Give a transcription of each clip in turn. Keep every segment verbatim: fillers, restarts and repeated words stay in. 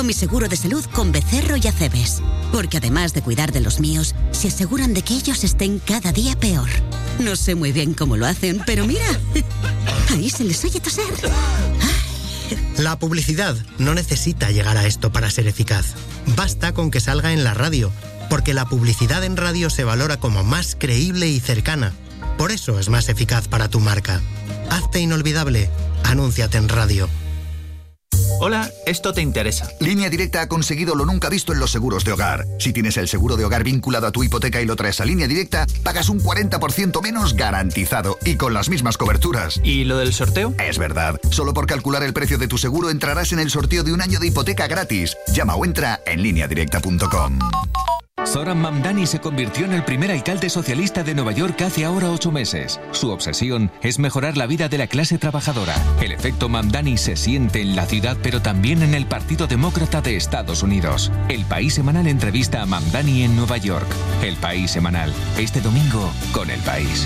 pago mi seguro de salud con Becerro y Acebes. Porque además de cuidar de los míos, se aseguran de que ellos estén cada día peor. No sé muy bien cómo lo hacen, pero mira, ahí se les oye toser. La publicidad no necesita llegar a esto para ser eficaz. Basta con que salga en la radio, porque la publicidad en radio se valora como más creíble y cercana. Por eso es más eficaz para tu marca. Hazte inolvidable. Anúnciate en radio. Hola, esto te interesa. Línea Directa ha conseguido lo nunca visto en los seguros de hogar. Si tienes el seguro de hogar vinculado a tu hipoteca y lo traes a Línea Directa, pagas un cuarenta por ciento menos garantizado y con las mismas coberturas. ¿Y lo del sorteo? Es verdad. Solo por calcular el precio de tu seguro entrarás en el sorteo de un año de hipoteca gratis. Llama o entra en línea directa punto com. Zoran Mamdani se convirtió en el primer alcalde socialista de Nueva York hace ahora ocho meses. Su obsesión es mejorar la vida de la clase trabajadora. El efecto Mamdani se siente en la ciudad, pero también en el Partido Demócrata de Estados Unidos. El País Semanal entrevista a Mamdani en Nueva York. El País Semanal, este domingo con El País.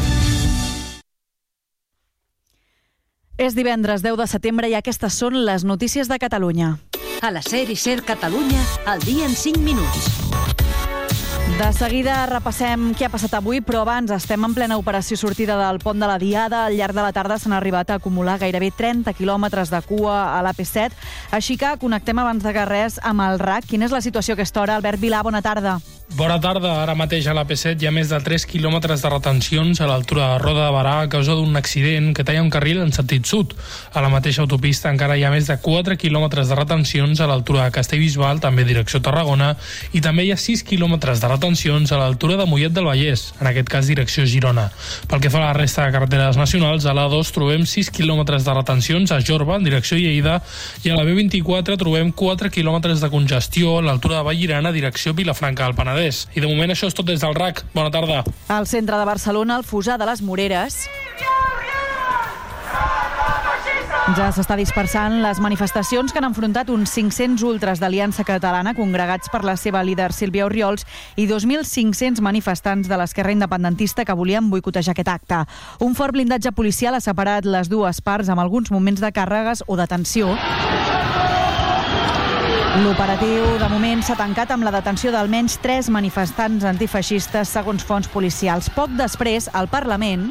És divendres deu de setembre i aquestes són les notícies de Catalunya. A la SER i SER Catalunya, al dia en cinc minuts. De seguida repassem què ha passat avui, però abans estem en plena operació sortida del pont de la Diada. Al llarg de la tarda s'han arribat a acumular gairebé trenta quilòmetres de cua a l'A P set. Així que connectem abans de que res amb el R A C. Quina és la situació a aquesta hora? Albert Vilà, bona tarda. Bona tarda. Ara mateix a l'A P set hi ha més de tres quilòmetres de retencions a l'altura de Roda de Barà a causa d'un accident que talla un carril en sentit sud. A la mateixa autopista encara hi ha més de quatre quilòmetres de retencions a l'altura de Castellbisbal, també direcció Tarragona, i també hi ha sis quilòmetres de retencions a l'altura de Mollet del Vallès, en aquest cas direcció Girona. Pel que fa a la resta de carreteres nacionals, a l'A dos trobem sis quilòmetres de retencions a Jorba, en direcció Lleida, i a la B vint-i-quatre trobem quatre quilòmetres de congestió a l'altura de Vallirana, direcció Vilafranca del Penedès. I de moment això és tot des del R A C. Bona tarda. Al centre de Barcelona, el Fossar de les Moreres, ja s'està dispersant les manifestacions que han enfrontat uns cinc-cents ultres d'Aliança Catalana congregats per la seva líder Sílvia Orriols i dos mil cinc-cents manifestants de l'esquerra independentista que volien boicotejar aquest acte. Un fort blindatge policial ha separat les dues parts amb alguns moments de càrregues o de tensió. L'operatiu, de moment, s'ha tancat amb la detenció d'almenys tres manifestants antifeixistes, segons fonts policials. Poc després, al Parlament...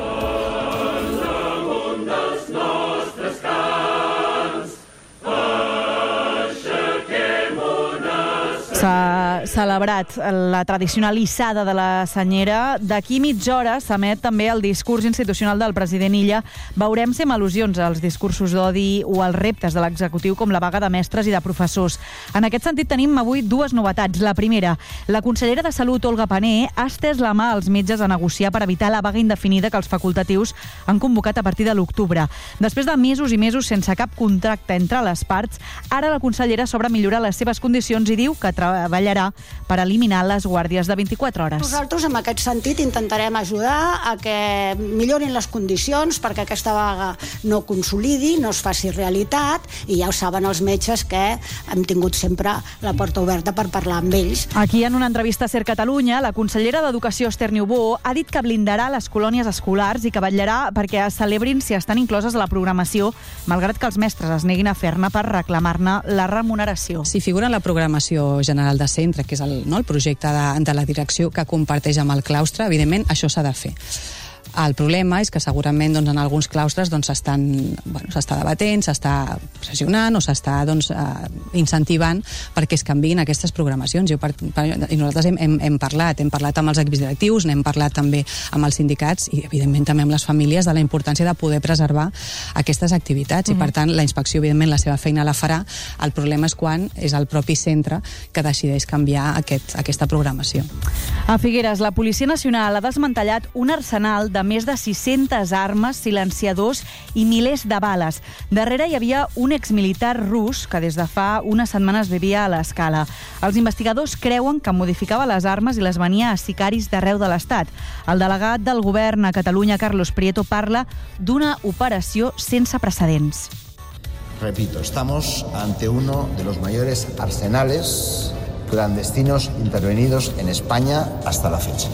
S'ha celebrat la tradicional hissada de la senyera. D'aquí mitja hora s'emet també el discurs institucional del president Illa. Veurem si amb al·lusions als discursos d'odi o als reptes de l'executiu com la vaga de mestres i de professors. En aquest sentit tenim avui dues novetats. La primera, la consellera de Salut, Olga Pané, ha estès la mà als metges a negociar per evitar la vaga indefinida que els facultatius han convocat a partir de l'octubre. Després de mesos i mesos sense cap contracte entre les parts, ara la consellera s'obre a millorar les seves condicions i diu que treballarà per eliminar les guàrdies de vint-i-quatre hores. Nosaltres, en aquest sentit, intentarem ajudar a que millorin les condicions perquè aquesta vaga no consolidi, no es faci realitat, i ja ho saben els metges que hem tingut sempre la porta oberta per parlar amb ells. Aquí, en una entrevista a SER Catalunya, la consellera d'Educació, Esther Niubó, ha dit que blindarà les colònies escolars i que vetllarà perquè es celebrin si estan incloses a la programació, malgrat que els mestres es neguin a fer-ne per reclamar-ne la remuneració. Si figura en la programació general de centre, que és el, no, el projecte de, de la direcció que comparteix amb el claustre, evidentment això s'ha de fer. El problema és que segurament doncs, en alguns claustres doncs, s'estan, bueno, s'està debatent, s'està pressionant o s'està doncs, eh, incentivant perquè es canviïn aquestes programacions. Jo, per, per, I nosaltres hem, hem, hem parlat, hem parlat amb els equips directius, n'hem parlat també amb els sindicats i, evidentment, també amb les famílies de la importància de poder preservar aquestes activitats. Mm-hmm. I, per tant, la inspecció, evidentment, la seva feina la farà. El problema és quan és el propi centre que decideix canviar aquest, aquesta programació. A Figueres, la Policia Nacional ha desmantellat un arsenal de més de sis-centes armes, silenciadors i milers de bales. Darrere hi havia un exmilitar rus que des de fa unes setmanes vivia a l'Escala. Els investigadors creuen que modificava les armes i les venia a sicaris d'arreu de l'Estat. El delegat del govern a Catalunya, Carlos Prieto, parla d'una operació sense precedents. Repito, estamos ante uno de los mayores arsenales clandestinos intervenidos en España hasta la fecha.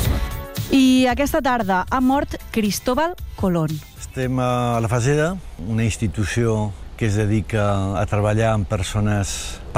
I aquesta tarda ha mort Cristóbal Colón. Estem a la Faseda, una institució que es dedica a treballar amb persones